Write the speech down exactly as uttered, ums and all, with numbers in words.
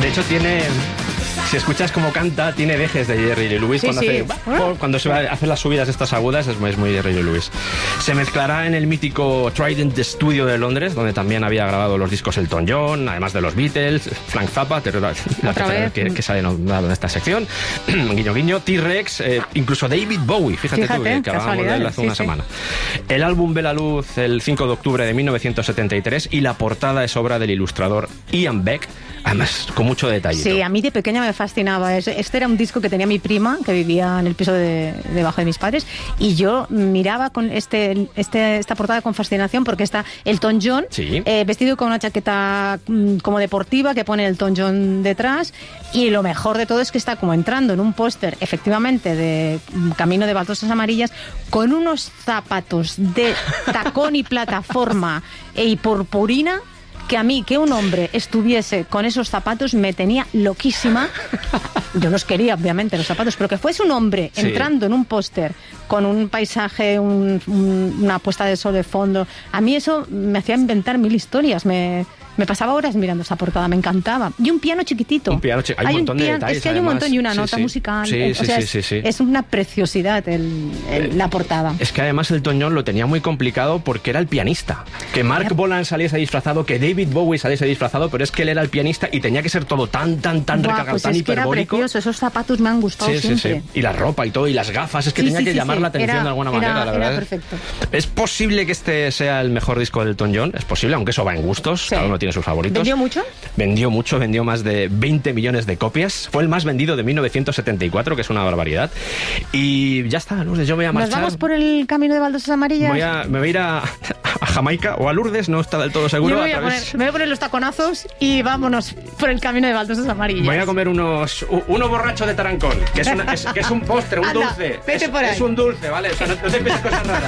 hecho, tiene... Si escuchas cómo canta, tiene dejes de Jerry Lee Lewis. Sí, cuando, sí. hace, cuando se va a hacer las subidas estas agudas, es muy, es muy Jerry Lee Lewis. Se mezclará en el mítico Trident Studio de Londres, donde también había grabado los discos Elton John, además de los Beatles, Frank Zappa, la tercera vez que, que sale nombrado en esta sección, guiño guiño, T-Rex, eh, incluso David Bowie, fíjate, fíjate tú, que, que hablábamos de él hace sí, una sí. semana. El álbum ve la luz el cinco de octubre de mil novecientos setenta y tres y la portada es obra del ilustrador Ian Beck, además con mucho detalle. Sí, a mí de pequeña me fascinaba. Este era un disco que tenía mi prima, que vivía en el piso de, debajo de mis padres, y yo miraba con este, este esta portada con fascinación porque está Elton John, sí. eh, vestido con una chaqueta mmm, como deportiva que pone Elton John detrás, y lo mejor de todo es que está como entrando en un póster, efectivamente, de mm, Camino de Baldosas Amarillas, con unos zapatos de tacón y plataforma y purpurina, que a mí, que un hombre estuviese con esos zapatos me tenía loquísima. Yo los quería, obviamente, los zapatos, pero que fuese un hombre sí. entrando en un póster con un paisaje, un, un, una puesta de sol de fondo, a mí eso me hacía inventar mil historias. Me, me pasaba horas mirando esa portada, me encantaba. Y un piano chiquitito. Un piano chiquitito. Hay, hay un montón piano, de detalles. Es que hay además. un montón y una sí, nota sí. musical. Sí, eh, sí, o sea, sí, es, sí, sí. es una preciosidad el, el, eh, la portada. Es que además el John lo tenía muy complicado porque era el pianista. Que Mark era... Bolan saliese disfrazado, que David Bowie saliese disfrazado, pero es que él era el pianista y tenía que ser todo tan, tan, tan Buah, recargado, pues tan es que hiperbórico. Era precioso, esos zapatos me han gustado sí, siempre. Sí, sí. Y la ropa y todo, y las gafas, es que sí, tenía sí, que sí, llamar sí. la atención era, de alguna era, manera, la verdad. Era perfecto. Es posible que este sea el mejor disco del Elton John, es posible, aunque eso va en gustos, sí. Cada uno tiene sus favoritos. ¿Vendió mucho? Vendió mucho, vendió más de veinte millones de copias. Fue el más vendido de mil novecientos setenta y cuatro, que es una barbaridad. Y ya está, Lourdes, yo me voy a marchar. ¿Nos vamos por el camino de Baldosas Amarillas? Voy a, me voy a ir a, a Jamaica o a Lourdes, no está del todo seguro. Yo me voy a, a través... poner, me voy a poner los taconazos y vámonos por el camino de Baldosas Amarillas. Voy a comer unos uno borracho de tarancón, que es, una, es, que es un postre, un Anda, dulce. Vete es, por ahí. Es un dulce, ¿vale? O sea, no, no te pienses cosas raras.